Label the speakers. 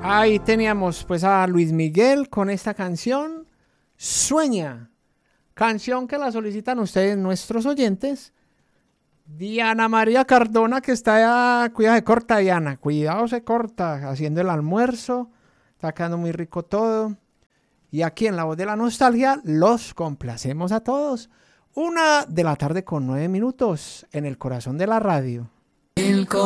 Speaker 1: Ahí teníamos pues a Luis Miguel con esta canción, Sueña. Canción que la solicitan ustedes, nuestros oyentes. Diana María Cardona, que está, cuidado, se corta, Diana, cuidado, se corta, haciendo el almuerzo, está quedando muy rico todo. Y aquí en La Voz de la Nostalgia los complacemos a todos. 1:00 p.m. con 9 minutos en el corazón de la radio.